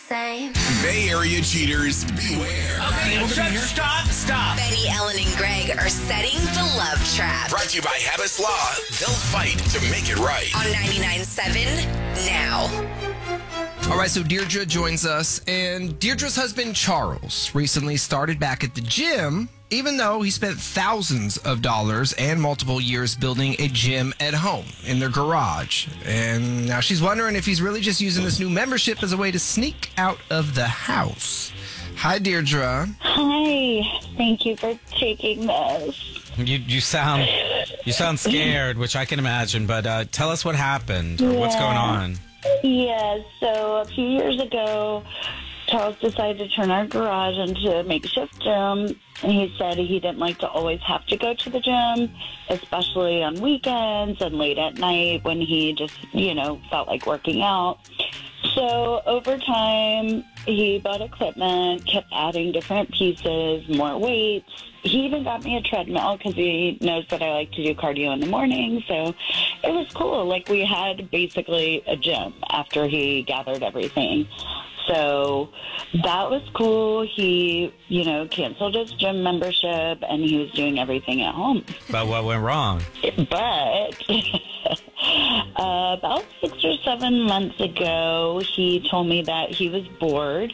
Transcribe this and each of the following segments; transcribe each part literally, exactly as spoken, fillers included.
same. Bay Area cheaters, beware. Okay, well, shut, stop, stop. Betty, Ellen, and Greg are setting the love trap. Brought to you by Habits Law. They'll fight to make it right. On ninety-nine point seven now. All right, so Deirdre joins us, and Deirdre's husband, Charles, recently started back at the gym, even though he spent thousands of dollars and multiple years building a gym at home in their garage. And now she's wondering if he's really just using this new membership as a way to sneak out of the house. Hi, Deirdre. Hi. Thank you for taking this. You you sound you sound scared, which I can imagine. But uh, tell us what happened or what's going on. Yeah. So a few years ago, Charles decided to turn our garage into a makeshift gym. And he said he didn't like to always have to go to the gym, especially on weekends and late at night when he just, you know, felt like working out. So over time, he bought equipment, kept adding different pieces, more weights. He even got me a treadmill because he knows that I like to do cardio in the morning. So it was cool. Like, we had basically a gym after he gathered everything. So that was cool. He, you know, canceled his gym membership and he was doing everything at home. But what went wrong? But uh, about six or seven months ago, he told me that he was bored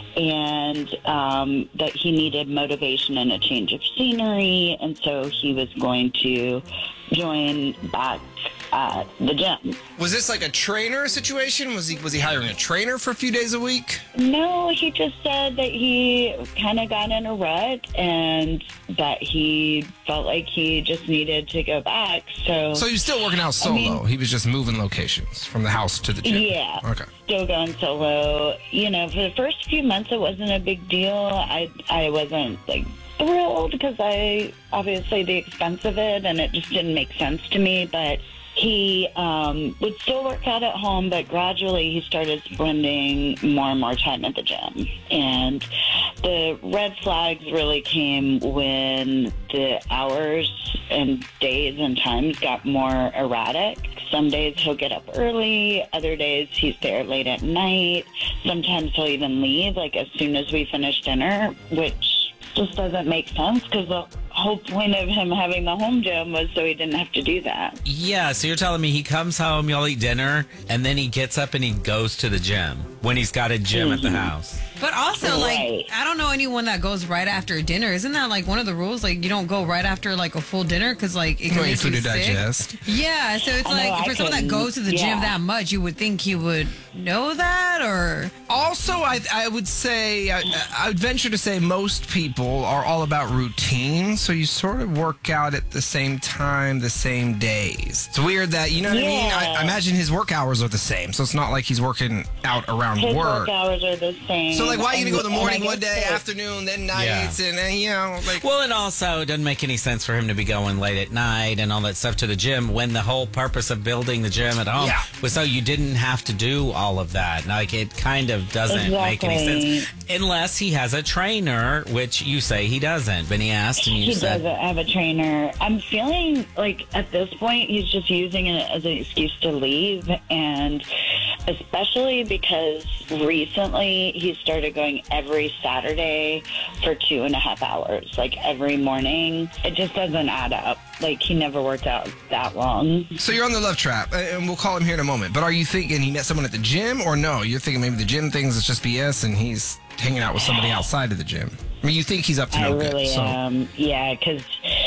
and um, that he needed motivation and a change of scenery. And so he was going to join back at the gym. Was this like a trainer situation? Was he was he hiring a trainer for a few days a week? No, he just said that he kind of got in a rut and that he felt like he just needed to go back. So, So he was still working out solo. I mean, he was just moving locations from the house to the gym. Yeah. Okay. Still going solo. You know, for the first few months, it wasn't a big deal. I I wasn't like thrilled because I obviously the expense of it, and it just didn't make sense to me. But he um, would still work out at home, but gradually he started spending more and more time at the gym. And the red flags really came when the hours and days and times got more erratic. Some days he'll get up early, other days he's there late at night. Sometimes he'll even leave, like as soon as we finish dinner, which just doesn't make sense because the whole point of him having the home gym was so he didn't have to do that. Yeah, so you're telling me he comes home, y'all eat dinner, and then he gets up and he goes to the gym when he's got a gym mm-hmm. at the house. But also, right. like, I don't know anyone that goes right after dinner. Isn't that, like, one of the rules? Like, you don't go right after, like, a full dinner because, like, it can Wait make for you to sick. digest. Yeah, so it's I like, know, for I someone that couldn't- goes to the yeah. gym that much, you would think he would know that, or... Also, I, I would say, I, I would venture to say most people are all about routine, so you sort of work out at the same time, the same days. It's weird that, you know what I mean? I, I imagine his work hours are the same, so it's not like he's working out around His work. work hours are the same. So, like, why are you going to go in the And- morning and I one guess day, that- afternoon, then nights, Yeah. and, and, you know, like... Well, and also, it doesn't make any sense for him to be going late at night and all that stuff to the gym when the whole purpose of building the gym at home Yeah. was so you didn't have to do all of that. Like, it kind of doesn't make any Exactly. sense. Unless he has a trainer, which you say he doesn't. But he asked and you He said... doesn't have a trainer. I'm feeling like at this point he's just using it as an excuse to leave, and especially because recently he started going every Saturday for two and a half hours, like every morning. It just doesn't add up. Like, he never worked out that long. So you're on the love trap, and we'll call him here in a moment. But are you thinking he met someone at the gym, or no? You're thinking maybe the gym things is just B S, and he's hanging out with somebody outside of the gym. I mean, you think he's up to no I really good. So. am. Yeah, because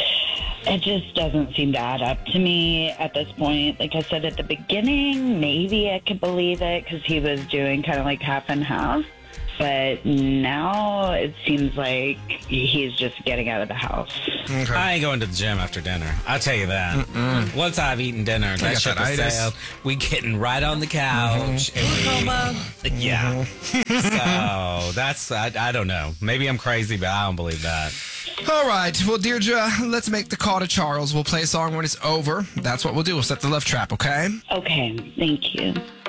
it just doesn't seem to add up to me at this point. Like I said at the beginning, maybe I could believe it because he was doing kind of like half and half. But now it seems like he's just getting out of the house. Okay. I ain't going to the gym after dinner. I'll tell you that. Mm-mm. Once I've eaten dinner, that got ship that has itis. sailed. We getting right on the couch. Mm-hmm. And we, yeah. So that's, I, I don't know. Maybe I'm crazy, but I don't believe that. All right. Well, Deirdre, let's make the call to Charles. We'll play a song when it's over. That's what we'll do. We'll set the love trap, okay? Okay, thank you.